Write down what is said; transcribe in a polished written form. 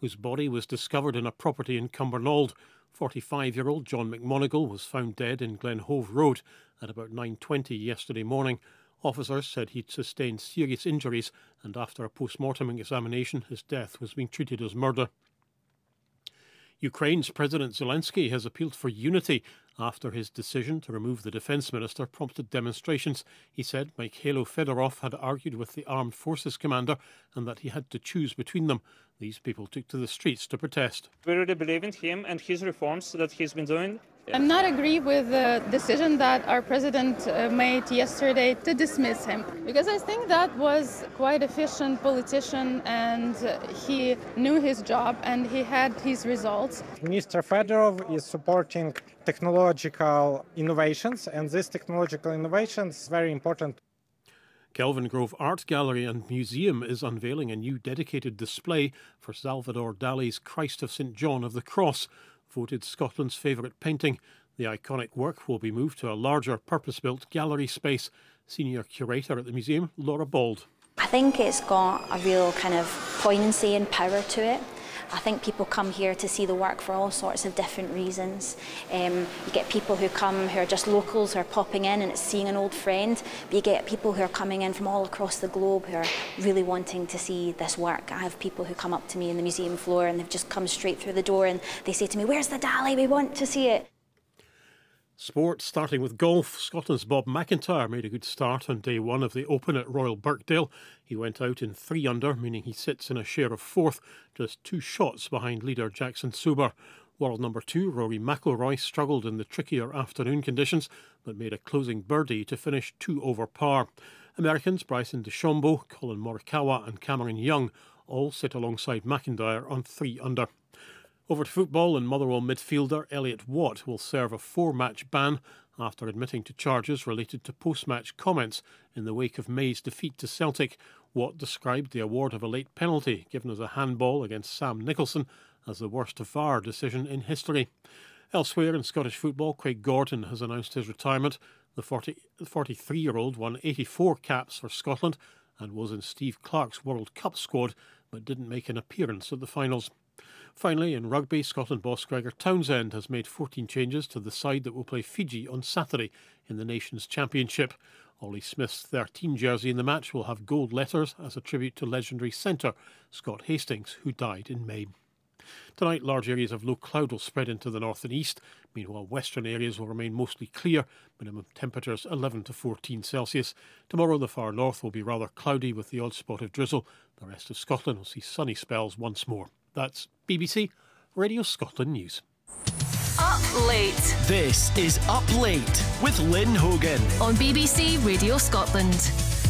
whose body was discovered in a property in Cumbernauld. 45-year-old John McMonigal was found dead in Glenhove Road at about 9:20 yesterday morning. Officers said he'd sustained serious injuries, and after a post-mortem examination, his death was being treated as murder. Ukraine's President Zelensky has appealed for unity after his decision to remove the defence minister prompted demonstrations. He said Mikhailo Fedorov had argued with the armed forces commander and that he had to choose between them. These people took to the streets to protest. We really believe in him and his reforms that he's been doing. I'm not agree with the decision that our president made yesterday to dismiss him, because I think that was quite efficient politician and he knew his job and he had his results. Minister Fedorov is supporting technological innovations, and this technological innovation is very important. Kelvingrove Art Gallery and Museum is unveiling a new dedicated display for Salvador Dali's Christ of St John of the Cross, voted Scotland's favourite painting. The iconic work will be moved to a larger purpose-built gallery space. Senior curator at the museum, Laura Bald. I think it's got a real kind of poignancy and power to it. I think people come here to see the work for all sorts of different reasons. You get people who come who are just locals who are popping in and it's seeing an old friend, but you get people who are coming in from all across the globe who are really wanting to see this work. I have people who come up to me in the museum floor and they've just come straight through the door and they say to me, "Where's the Dali? We want to see it." Sport, starting with golf. Scotland's Bob McIntyre made a good start on day one of the Open at Royal Birkdale. He went out in 3 under, meaning he sits in a share of 4th, just 2 shots behind leader Jackson Suber. World number 2, Rory McIlroy, struggled in the trickier afternoon conditions, but made a closing birdie to finish 2 over par. Americans Bryson DeChambeau, Colin Morikawa and Cameron Young all sit alongside McIntyre on 3 under. Over to football, and Motherwell midfielder Elliot Watt will serve a 4-match ban after admitting to charges related to post-match comments in the wake of May's defeat to Celtic. Watt described the award of a late penalty given as a handball against Sam Nicholson as the worst VAR decision in history. Elsewhere in Scottish football, Craig Gordon has announced his retirement. The 43-year-old won 84 caps for Scotland and was in Steve Clarke's World Cup squad, but didn't make an appearance at the finals. Finally, in rugby, Scotland boss Gregor Townsend has made 14 changes to the side that will play Fiji on Saturday in the Nations Championship. Ollie Smith's 13 jersey in the match will have gold letters as a tribute to legendary centre Scott Hastings, who died in May. Tonight, large areas of low cloud will spread into the north and east. Meanwhile, western areas will remain mostly clear, minimum temperatures 11 to 14 Celsius. Tomorrow, the far north will be rather cloudy with the odd spot of drizzle. The rest of Scotland will see sunny spells once more. That's BBC Radio Scotland News. Up Late. This is Up Late with Lynn Hogan On BBC Radio Scotland.